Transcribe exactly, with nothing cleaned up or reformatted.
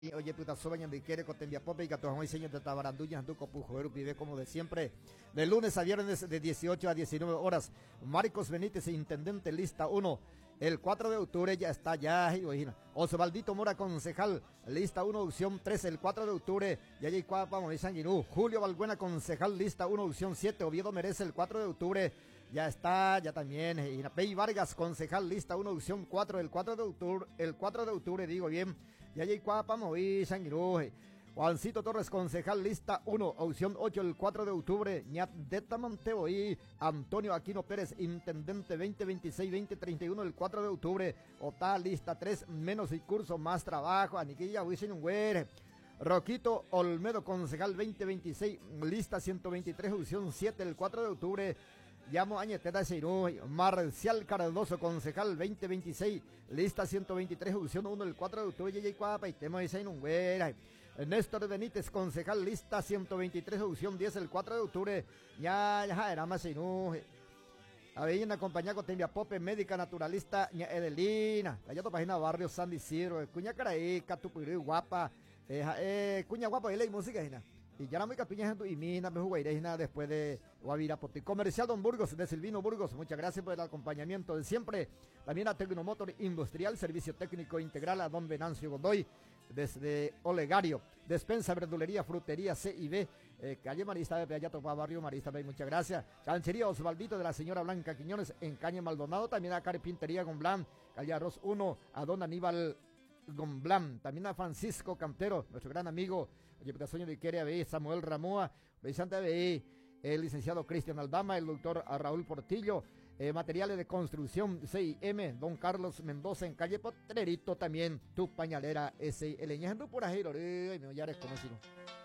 Oye, puta, sobaña de quiere cotembia pope y catojan señor de tabaranduña, anduco pujoero, pide como de siempre. De lunes a viernes de dieciocho a diecinueve horas. Marcos Benítez, intendente, lista uno. El cuatro de octubre ya está, ya, imagina. Osvaldito Mora, concejal, lista uno, opción tres. El cuatro de octubre, ya hay cuapa, Sanguinú. Julio Valbuena, concejal, lista uno, opción siete. Oviedo Merece, el cuatro de octubre, ya está, ya también. Inapey Vargas, concejal, lista uno, opción cuatro. El cuatro de octubre, el cuatro de octubre, digo bien. Ya hay cuapa, Moví, Sanguinú. Juancito Torres, concejal, lista uno, opción ocho, el cuatro de octubre, Ñat de Tamanteo y Antonio Aquino Pérez, intendente veinte veintiséis veinte treinta y uno, el cuatro de octubre, Ota, lista tres, menos y curso, más trabajo, Aniquilla, Wisin, güere. Roquito Olmedo, concejal veinte veintiséis, lista ciento veintitrés, opción siete, el cuatro de octubre, Llamo Añeteta Seirú. Marcial Cardoso, concejal veinte veintiséis, lista ciento veintitrés, opción uno, el cuatro de octubre, Yay Cuapa y Temo de Sainungüera. Néstor Benítez, concejal, lista ciento veintitrés, opción diez, el cuatro de octubre, ya, ya, era más Seirú. Avellana compañía con Tembia Pope, médica naturalista, ña Edelina, allá tu página barrio San Isidro, Cuña Caraí, Catupuri, guapa, eh, eh, Cuña guapa, y la música, Gina. Y ya no me capiñas y mina, me jugairejina después de Guavira Poti. Comercial Don Burgos, de Silvino Burgos, muchas gracias por el acompañamiento de siempre. También a Tecnomotor Industrial, servicio técnico integral a Don Venancio Godoy, desde Olegario, despensa, verdulería, frutería C y B, eh, calle Marista de Ayato Barrio Marista B, muchas gracias. Chancería Osvaldito de la señora Blanca Quiñones en Caña Maldonado, también a Carpintería Gomblán, calle Arroz uno, a Don Aníbal Gomblán, también a Francisco Cantero, nuestro gran amigo, oye, Sueño de Iqueria B, Samuel Ramoa, Vicente B, el licenciado Cristian Aldama, el doctor Raúl Portillo, eh, materiales de construcción C I M, don Carlos Mendoza en calle Potrerito también, tu pañalera S I L, ñajando por ajero, ay, me ya eres conocido.